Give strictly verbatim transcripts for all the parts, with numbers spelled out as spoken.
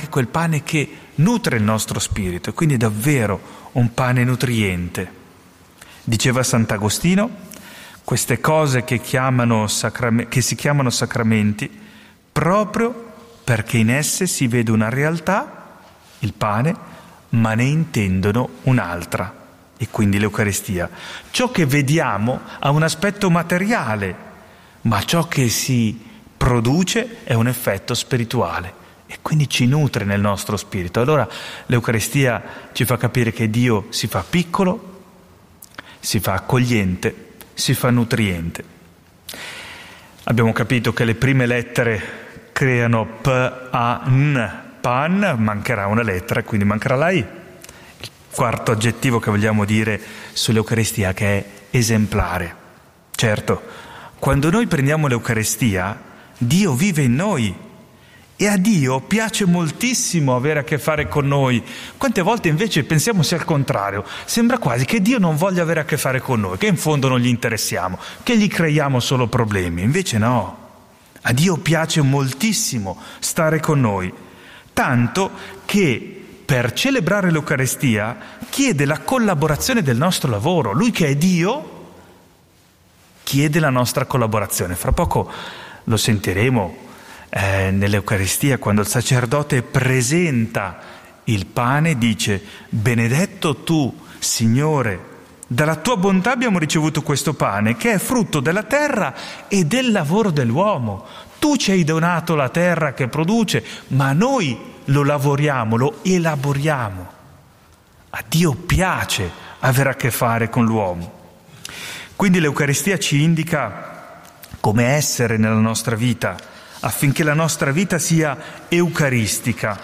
anche quel pane che nutre il nostro spirito, quindi è davvero un pane nutriente. Diceva Sant'Agostino, queste cose che, chiamano sacram- che si chiamano sacramenti, proprio perché in esse si vede una realtà, il pane, ma ne intendono un'altra, e quindi l'Eucaristia. Ciò che vediamo ha un aspetto materiale, ma ciò che si produce è un effetto spirituale e quindi ci nutre nel nostro spirito. Allora l'Eucaristia ci fa capire che Dio si fa piccolo, si fa accogliente, si fa nutriente. Abbiamo capito che le prime lettere creano P, A, N, pan, mancherà una lettera, quindi mancherà la I. Il quarto aggettivo che vogliamo dire sull'Eucaristia, che è esemplare. Certo, quando noi prendiamo l'Eucaristia, Dio vive in noi e a Dio piace moltissimo avere a che fare con noi. Quante volte invece pensiamo sia il contrario, sembra quasi che Dio non voglia avere a che fare con noi, che in fondo non gli interessiamo, che gli creiamo solo problemi. Invece no, a Dio piace moltissimo stare con noi, tanto che per celebrare l'Eucaristia chiede la collaborazione del nostro lavoro. Lui che è Dio chiede la nostra collaborazione. Fra poco lo sentiremo eh, nell'Eucaristia, quando il sacerdote presenta il pane, dice: benedetto tu, Signore, dalla tua bontà abbiamo ricevuto questo pane che è frutto della terra e del lavoro dell'uomo. Tu ci hai donato la terra che produce, ma noi lo lavoriamo, lo elaboriamo. A Dio piace avere a che fare con l'uomo. Quindi l'Eucaristia ci indica come essere nella nostra vita, affinché la nostra vita sia eucaristica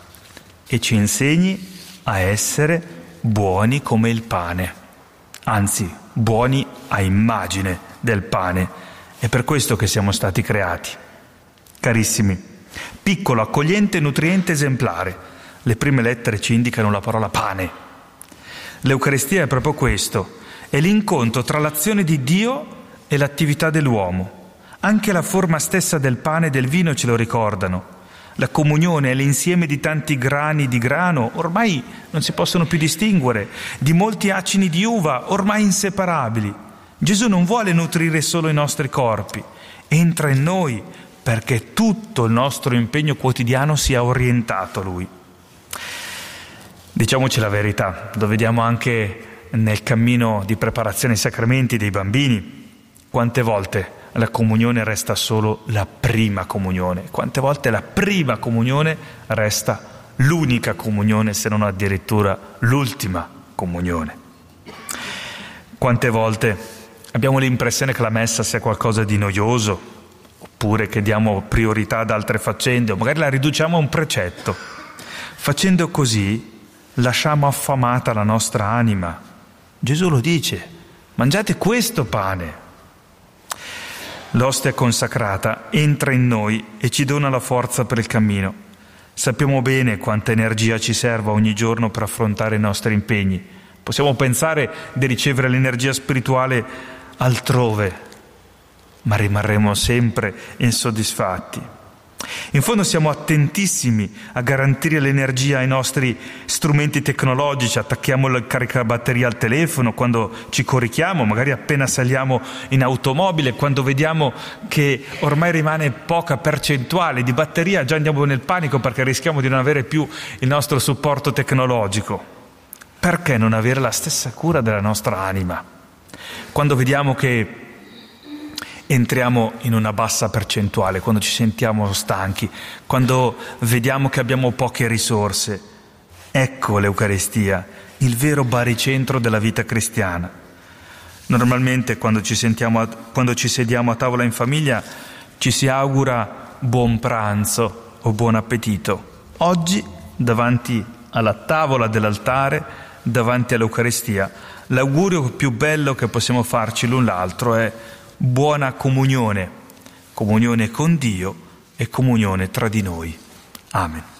e ci insegni a essere buoni come il pane, anzi buoni a immagine del pane. È per questo che siamo stati creati. Carissimi, piccolo, accogliente, nutriente, esemplare. Le prime lettere ci indicano la parola pane. L'Eucaristia è proprio questo, è l'incontro tra l'azione di Dio e l'attività dell'uomo. Anche la forma stessa del pane e del vino ce lo ricordano. La comunione è l'insieme di tanti grani di grano, ormai non si possono più distinguere, di molti acini di uva, ormai inseparabili. Gesù non vuole nutrire solo i nostri corpi, entra in noi perché tutto il nostro impegno quotidiano sia orientato a Lui. Diciamoci la verità, lo vediamo anche nel cammino di preparazione ai sacramenti dei bambini. Quante volte la comunione resta solo la prima comunione? Quante volte la prima comunione resta l'unica comunione, se non addirittura l'ultima comunione? Quante volte abbiamo l'impressione che la messa sia qualcosa di noioso, oppure che diamo priorità ad altre faccende, o magari la riduciamo a un precetto. Facendo così lasciamo affamata la nostra anima. Gesù lo dice: mangiate questo pane. L'ostia consacrata entra in noi e ci dona la forza per il cammino. Sappiamo bene quanta energia ci serva ogni giorno per affrontare i nostri impegni. Possiamo pensare di ricevere l'energia spirituale altrove, ma rimarremo sempre insoddisfatti. In fondo siamo attentissimi a garantire l'energia ai nostri strumenti tecnologici, attacchiamo il caricabatteria al telefono quando ci corichiamo, magari appena saliamo in automobile, quando vediamo che ormai rimane poca percentuale di batteria, già andiamo nel panico perché rischiamo di non avere più il nostro supporto tecnologico. Perché non avere la stessa cura della nostra anima? Quando vediamo che entriamo in una bassa percentuale, quando ci sentiamo stanchi, quando vediamo che abbiamo poche risorse. Ecco l'Eucaristia, il vero baricentro della vita cristiana. Normalmente quando ci, sentiamo a, quando ci sediamo a tavola in famiglia ci si augura buon pranzo o buon appetito. Oggi, davanti alla tavola dell'altare, davanti all'Eucaristia, l'augurio più bello che possiamo farci l'un l'altro è buona comunione, comunione con Dio e comunione tra di noi. Amen.